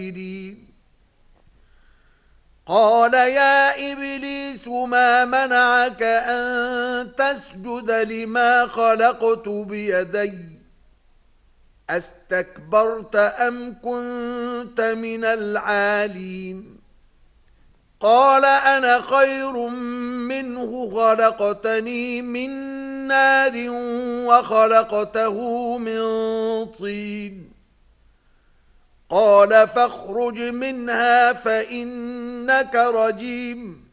قال يا إبليس ما منعك أن تسجد لما خلقت بيدي أستكبرت أم كنت من العالين قال أنا خير منه خلقتني من نار وخلقته من طين قال فاخرج منها فإنك رجيم